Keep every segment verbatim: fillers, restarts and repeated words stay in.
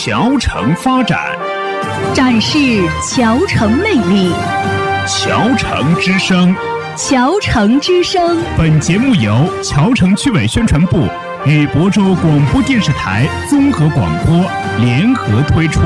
桥城发展， 展示桥城魅力。 桥城之声， 桥城之声。 本节目由桥城区委宣传部与亳州广播电视台综合广播联合推出。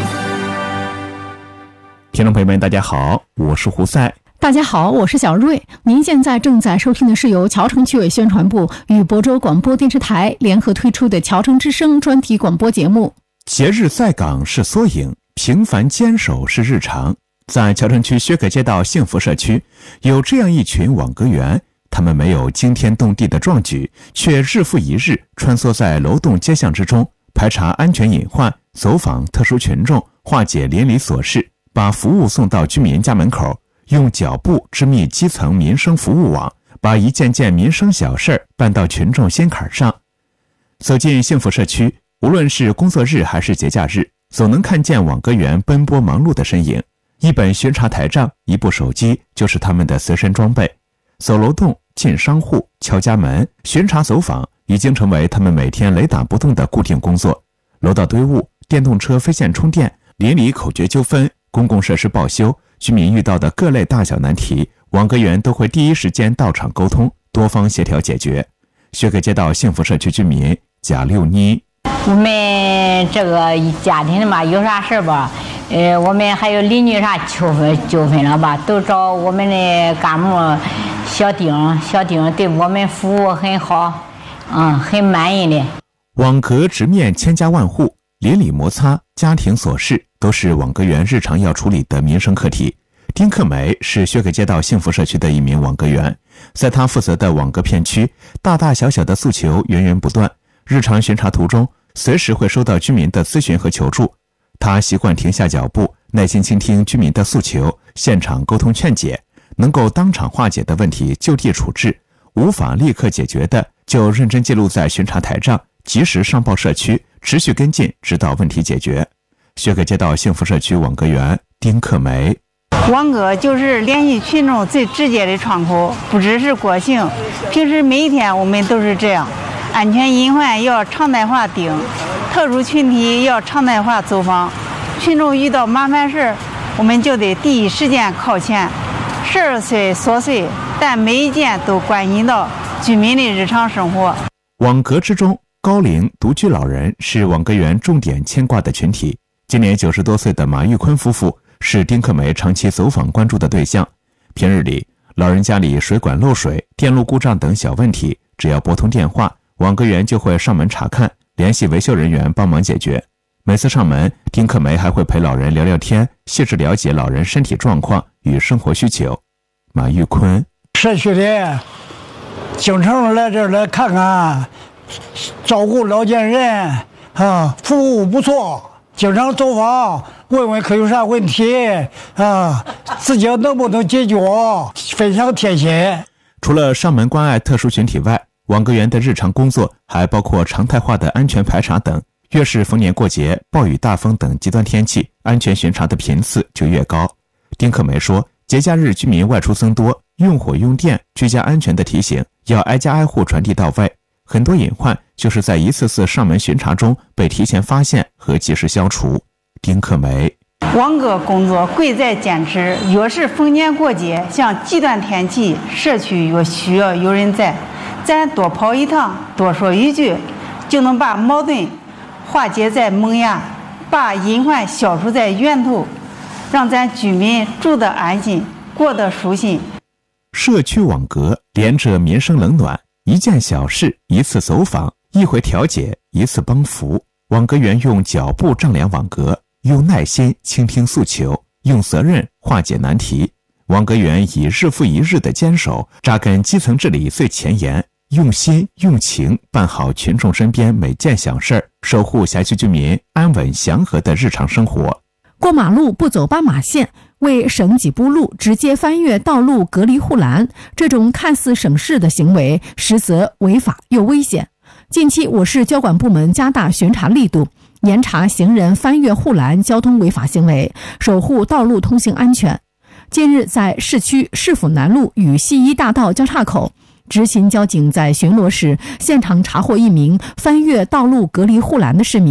听众朋友们，大家好，我是胡赛。 大家好，我是小瑞。您现在正在收听的是由桥城区委宣传部与亳州广播电视台联合推出的桥城之声专题广播节目。 节日在岗是缩影，平凡坚守是日常。在桥城区薛克街道幸福社区，有这样一群网格员，他们没有惊天动地的壮举，却日复一日穿梭在楼栋街巷之中，排查安全隐患，走访特殊群众，化解邻里琐事，把服务送到居民家门口，用脚步织密基层民生服务网，把一件件民生小事办到群众心坎上。走进幸福社区，无论是工作日还是节假日，总能看见网格员奔波忙碌的身影。一本巡查台账，一部手机，就是他们的随身装备。走楼栋、进商户、敲家门、巡查走访，已经成为他们每天雷打不动的固定工作。楼道堆物、电动车非线充电、邻里口诀纠纷、公共设施报修，居民遇到的各类大小难题，网格员都会第一时间到场沟通，多方协调解决。薛克街道幸福社区居民贾六妮， 我们这个家庭的嘛，有啥事吧，呃，我们还有邻居啥纠纷纠纷了吧，都找我们的干部小丁，小丁对我们服务很好，嗯，很满意的。 网格直面千家万户，邻里摩擦、家庭琐事，都是网格员日常要处理的民生课题。丁克梅是薛克街道幸福社区的一名网格员，在他负责的网格片区，大大小小的诉求源源不断，日常巡查途中随时会收到居民的咨询和求助。他习惯停下脚步，耐心倾听居民的诉求，现场沟通劝解，能够当场化解的问题就地处置，无法立刻解决的就认真记录在巡查台账，及时上报社区，持续跟进，直到问题解决。薛克街道幸福社区网格员丁克梅， 网格就是联系群众最直接的窗口，不只是国庆，平时每一天我们都是这样。安全隐患要常态化盯，特殊群体要常态化走访，群众遇到麻烦事，我们就得第一时间靠前。事儿虽琐碎，但每一件都关系到居民的日常生活。 网格之中，高龄独居老人是网格员重点牵挂的群体。今年九十多岁的马玉坤夫妇是丁克梅长期走访关注的对象。平日里，老人家里水管漏水、电路故障等小问题，只要拨通电话，网格员就会上门查看，联系维修人员帮忙解决。每次上门，丁克梅还会陪老人聊聊天，细致了解老人身体状况与生活需求。马玉坤， 社区里经常来这儿来看看，照顾老年人啊，服务不错，经常走访，问问可有啥问题啊，自己能不能解决，分享贴心。 除了上门关爱特殊群体外，网格员的日常工作还包括常态化的安全排查等。越是逢年过节、暴雨大风等极端天气，安全巡查的频次就越高。丁克梅说，节假日居民外出增多，用火用电、居家安全的提醒要挨家挨户传递到位，很多隐患就是在一次次上门巡查中被提前发现和及时消除。丁克梅， 网格工作贵在坚持，越是逢年过节，像极端天气，社区越需要有人在，咱多跑一趟，多说一句，就能把矛盾化解在萌芽，把隐患消除在源头，让咱居民住得安心，过得舒心。 社区网格连着民生冷暖，一件小事一次走访，一回调解一次帮扶。网格员用脚步丈量网格，用耐心倾听诉求，用责任化解难题。网格员以日复一日的坚守，扎根基层治理最前沿，用心用情办好群众身边每件小事，守护辖区居民安稳祥和的日常生活。 过马路不走斑马线，为省几步路直接翻越道路隔离护栏，这种看似省事的行为，实则违法又危险。近期我市交管部门加大巡查力度，严查行人翻越护栏交通违法行为，守护道路通行安全。近日，在市区市府南路与西一大道交叉口，执勤交警在巡逻时现场查获一名翻越道路隔离护栏的市民。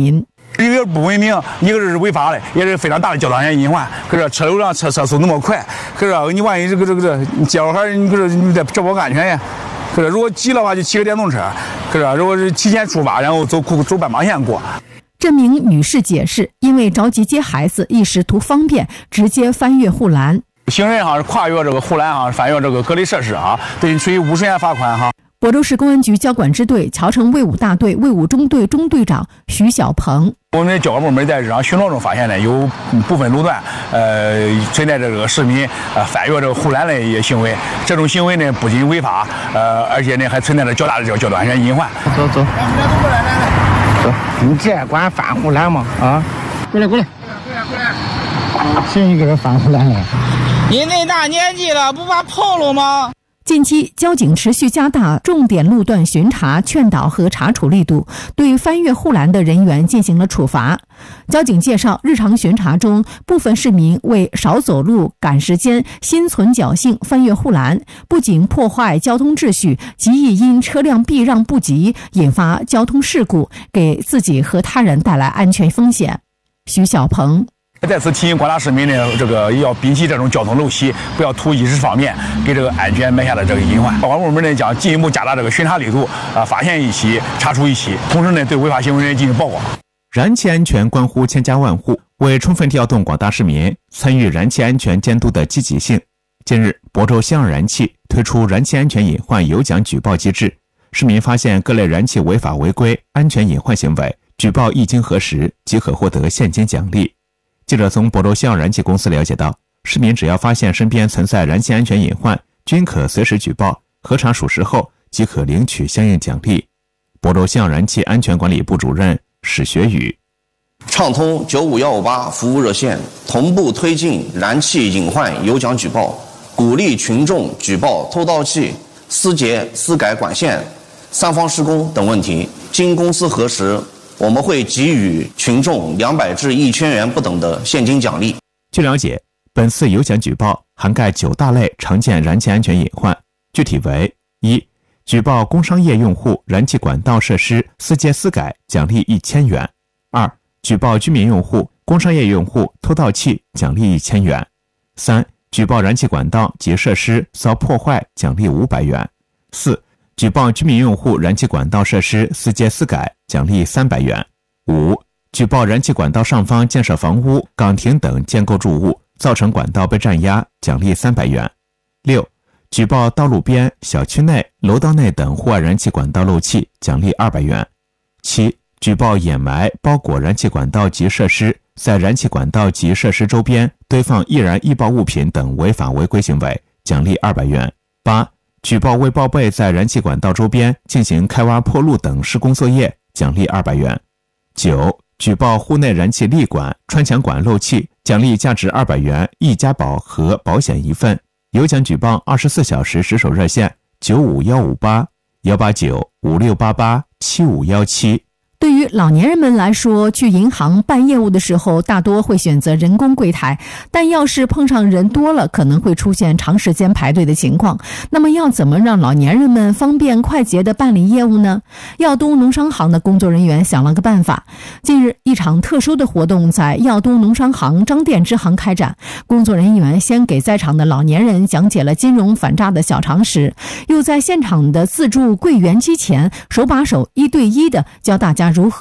一个是不文明，一个是违法的，也是非常大的交通安全隐患。可是车流量车车速那么快，可是你万一这个这个这街道还你可是你得这保安全呀。可是如果急的话就骑个电动车，可是如果是提前出发，然后走走斑马线过。 这名女士解释，因为着急接孩子，一时图方便，直接翻越护栏。 行人哈是跨越这个护栏哈，翻越这个隔离设施啊，对，属于五十元罚款哈。 亳州市公安局交管支队桥城卫武大队卫武中队中队长徐小鹏， 我们交管部门在日常巡逻中发现呢，有部分路段呃存在这个市民呃翻越这个护栏的一些行为，这种行为呢不仅违法，呃而且呢还存在着较大的这个交通安全隐患。 走走，来来来，走，你这管翻护栏吗？啊，过来过来，过来过来，谁你给他翻护栏了？ 你那大年纪了，不怕泡了吗？ 近期，交警持续加大重点路段巡查、劝导和查处力度，对翻越护栏的人员进行了处罚。交警介绍，日常巡查中，部分市民为少走路、赶时间，心存侥幸翻越护栏，不仅破坏交通秩序，极易因车辆避让不及引发交通事故，给自己和他人带来安全风险。徐小鹏。 再次提醒广大市民呢，这个要摒弃这种交通陋习，不要图一时方便，给这个安全埋下了这个隐患。交管部门呢将进一步加大这个巡查力度，啊，发现一起查处一起，同时呢对违法行为人进行曝光。 燃气安全关乎千家万户，为充分调动广大市民参与燃气安全监督的积极性，近日，亳州湘二燃气推出燃气安全隐患有奖举报机制，市民发现各类燃气违法违规、安全隐患行为，举报一经核实，即可获得现金奖励。记者从亳州湘二燃气公司了解到，市民只要发现身边存在燃气安全隐患，均可随时举报，核查属实后即可领取相应奖励。亳州湘二燃气安全管理部主任史学宇， 畅通九五一五八服务热线，同步推进燃气隐患有奖举报，鼓励群众举报偷盗气、私结、私改管线、三方施工等问题，经公司核实，我们会给予群众两百至一千元不等的现金奖励。 据了解，本次有奖举报涵盖九大类常见燃气安全隐患，具体为：一、举报工商业用户燃气管道设施私结私改，奖励一千元；二、举报居民用户、工商业用户偷盗气，奖励一千元；三、举报燃气管道及设施遭破坏，奖励五百元；四、举报居民用户燃气管道设施私结私改，奖励三百元；五、举报燃气管道上方建设房屋、岗亭等建构筑物，造成管道被占压，奖励三百元；六、举报道路边、小区内、楼道内等户外燃气管道漏气，奖励二百元；七、举报掩埋、包裹燃气管道及设施，在燃气管道及设施周边堆放易燃易爆物品等违法违规行为，奖励二百元；八、举报未报备在燃气管道周边进行开挖破路等施工作业，奖励二百元；九、举报户内燃气立管、穿墙管漏气，奖励价值二百元一家保和保险一份。有奖举报二十四小时值守热线九五一五八幺八九五六八八七五一七。 对于老年人们来说，去银行办业务的时候大多会选择人工柜台，但要是碰上人多了，可能会出现长时间排队的情况。那么要怎么让老年人们方便快捷地办理业务呢？耀东农商行的工作人员想了个办法。近日，一场特殊的活动在耀东农商行张店支行开展，工作人员先给在场的老年人讲解了金融反诈的小常识，又在现场的自助柜员机前手把手一对一的教大家如何